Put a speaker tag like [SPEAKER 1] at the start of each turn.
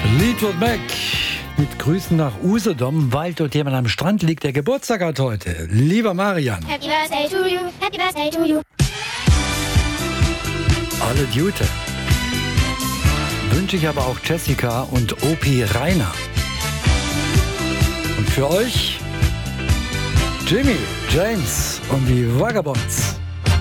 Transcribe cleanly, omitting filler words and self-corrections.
[SPEAKER 1] Fleetwood Mac mit Grüßen nach Usedom, weil dort jemand am Strand liegt, der Geburtstag hat heute. Lieber Marian.
[SPEAKER 2] Happy birthday to you, happy birthday to you.
[SPEAKER 1] Alle Gute. Wünsche ich aber auch Jessica und Opi Rainer. Und für euch Jimmy, James und die Vagabonds.